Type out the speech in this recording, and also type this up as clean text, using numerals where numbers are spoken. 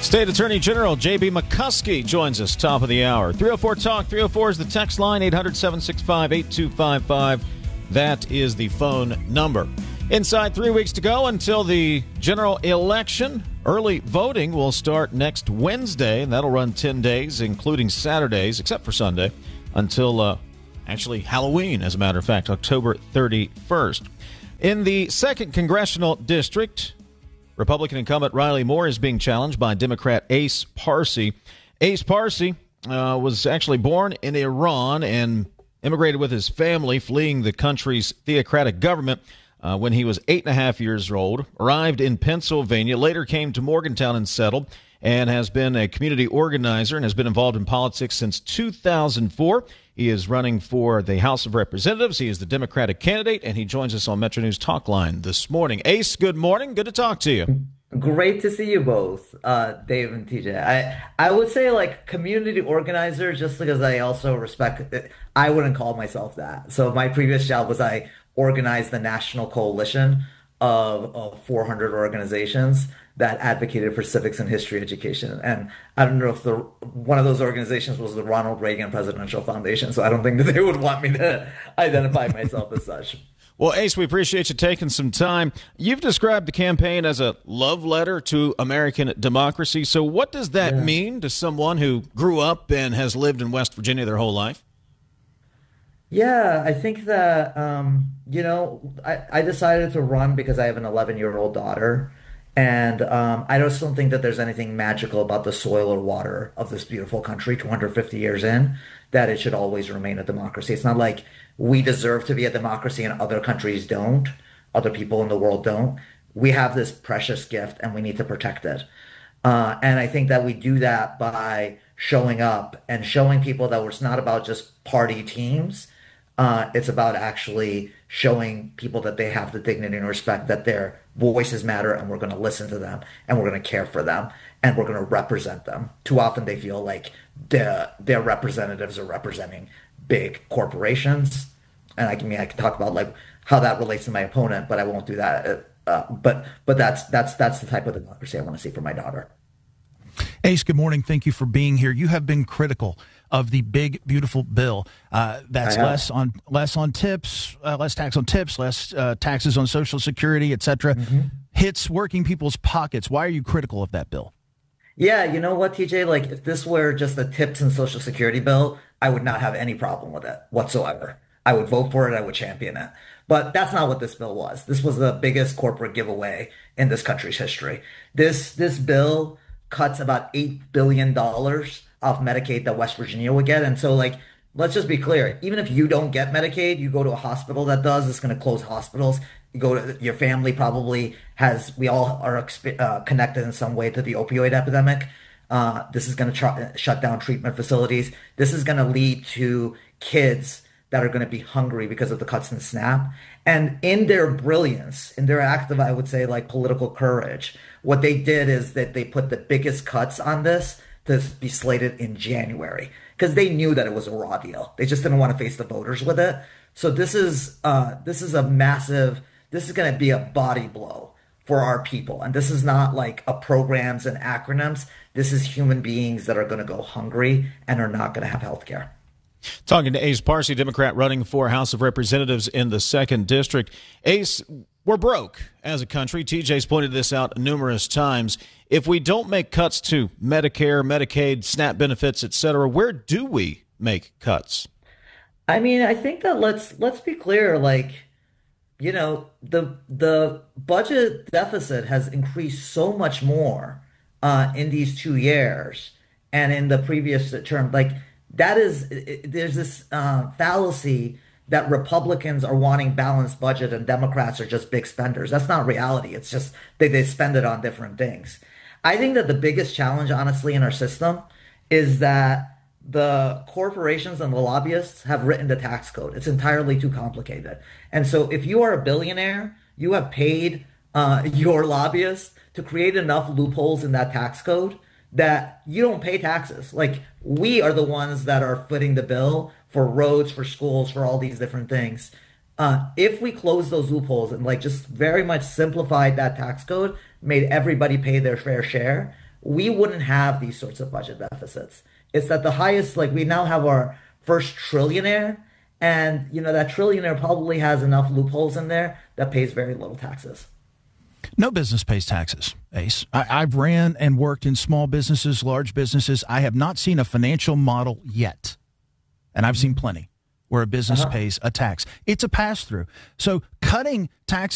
State Attorney General J.B. McCuskey joins us top of the hour. 304-TALK, 304 is the text line, 800-765-8255. That is the phone number. Inside 3 weeks to go until the general election. Early voting will start next Wednesday, and that'll run 10 days, including Saturdays, except for Sunday, until actually Halloween, as a matter of fact, October 31st. In the 2nd Congressional District, Republican incumbent Riley Moore is being challenged by Democrat Ace Parsi. Ace Parsi was actually born in Iran and immigrated with his family, fleeing the country's theocratic government when he was 8.5 years old, arrived in Pennsylvania, later came to Morgantown and settled, and has been a community organizer and has been involved in politics since 2004. He is running for the House of Representatives. He is the Democratic candidate, and he joins us on Metro News Talk Line this morning. Ace, good morning. Good to talk to you. Great to see you both, Dave and TJ. I would say like community organizer, just because I also respect it. I wouldn't call myself that. So my previous job was I organized the national coalition of 400 organizations that advocated for civics and history education. And I don't know if one of those organizations was the Ronald Reagan Presidential Foundation, so I don't think that they would want me to identify myself as such. Well, Ace, we appreciate you taking some time. You've described the campaign as a love letter to American democracy. So what does that mean to someone who grew up and has lived in West Virginia their whole life? Yeah, I think that, I decided to run because I have an 11-year-old daughter. And I just don't think that there's anything magical about the soil or water of this beautiful country 250 years in, that it should always remain a democracy. It's not like we deserve to be a democracy and other countries don't, other people in the world don't. We have this precious gift and we need to protect it. And I think that we do that by showing up and showing people that it's not about just party teams. It's about actually showing people that they have the dignity and respect, that their voices matter, and we're going to listen to them, and we're going to care for them, and we're going to represent them. Too often they feel like their representatives are representing big corporations. And I can talk about like how that relates to my opponent, but I won't do that. But that's the type of democracy I want to see for my daughter. Ace, good morning. Thank you for being here. You have been critical of the big, beautiful bill that's less on tips, less tax on tips, less taxes on Social Security, et cetera, hits working people's pockets. Why are you critical of that bill? Yeah, you know what, TJ? Like, if this were just a tips and Social Security bill, I would not have any problem with it whatsoever. I would vote for it. I would champion it. But that's not what this bill was. This was the biggest corporate giveaway in this country's history. This bill cuts about $8 billion off Medicaid that West Virginia would get. And so, like, let's just be clear. Even if you don't get Medicaid, you go to a hospital that does, it's going to close hospitals. You go to your family probably we all are connected in some way to the opioid epidemic. This is going to shut down treatment facilities. This is going to lead to kids that are going to be hungry because of the cuts in SNAP. And in their brilliance, in their act of, I would say, like political courage, what they did is that they put the biggest cuts on this to be slated in January because they knew that it was a raw deal. They just didn't want to face the voters with it. So this is a massive, this is going to be a body blow for our people. And this is not like a programs and acronyms. This is human beings that are going to go hungry and are not going to have health care. Talking to Ace Parsi, Democrat running for House of Representatives in the 2nd District. Ace, we're broke as a country. TJ's pointed this out numerous times. If we don't make cuts to Medicare, Medicaid, SNAP benefits, et cetera, where do we make cuts? I mean, I think that let's be clear. Like, you know, the budget deficit has increased so much more in these 2 years and in the previous term. Like, there's this fallacy that Republicans are wanting balanced budget and Democrats are just big spenders. That's not reality. It's just they spend it on different things. I think that the biggest challenge, honestly, in our system is that the corporations and the lobbyists have written the tax code. It's entirely too complicated. And so if you are a billionaire, you have paid your lobbyists to create enough loopholes in that tax code that you don't pay taxes. Like, we are the ones that are footing the bill for roads, for schools, for all these different things. If we close those loopholes and like just very much simplified that tax code, made everybody pay their fair share, we wouldn't have these sorts of budget deficits. It's that the highest, like we now have our first trillionaire, and that trillionaire probably has enough loopholes in there that pays very little taxes. No business pays taxes, Ace. I've ran and worked in small businesses, large businesses. I have not seen a financial model yet, and I've seen plenty, where a business pays a tax. It's a pass-through. So cutting taxes